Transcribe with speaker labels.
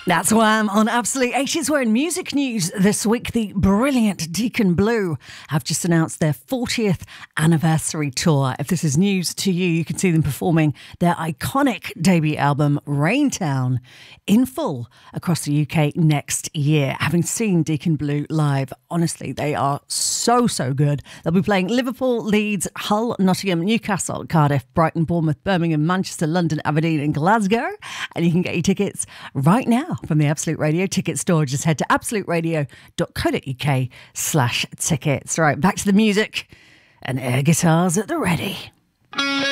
Speaker 1: That's Wham on Absolute 80s. We're in music news this week. The brilliant Deacon Blue have just announced their 40th anniversary tour. If this is news to you, you can see them performing their iconic debut album, Raintown, in full across the UK next year. Having seen Deacon Blue live, honestly, they are so good. They'll be playing Liverpool, Leeds, Hull, Nottingham, Newcastle, Cardiff, Brighton, Bournemouth, Birmingham, Manchester, London, Aberdeen and Glasgow. And you can get your tickets right now from the Absolute Radio ticket store. Just head to absoluteradio.co.uk/tickets. Right, back to the music and air guitars at the ready.